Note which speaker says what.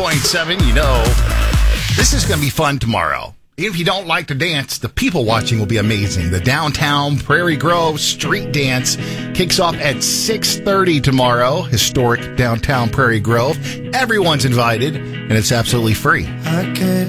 Speaker 1: 106.7, you know, this is going to be fun tomorrow. Even if you don't like to dance, the people watching will be amazing. The Downtown Prairie Grove Street Dance kicks off at 6:30 tomorrow. Historic Downtown Prairie Grove. Everyone's invited, and it's absolutely free.
Speaker 2: I can't